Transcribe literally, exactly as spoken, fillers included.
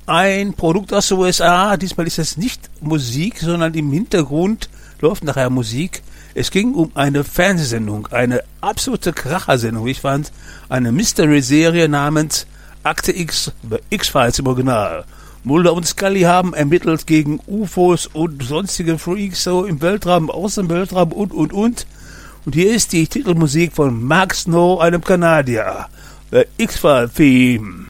ein Produkt aus den U S A. Diesmal ist es nicht Musik, sondern im Hintergrund läuft nachher Musik. Es ging um eine Fernsehsendung, eine absolute Krachersendung. Ich fand eine Mystery-Serie namens Akte X, X-Files im Original. Mulder und Scully haben ermittelt gegen U F Os und sonstige Freaks so im Weltraum, aus dem Weltraum und, und, und. Und hier ist die Titelmusik von Mark Snow, einem Kanadier. The X-File Theme.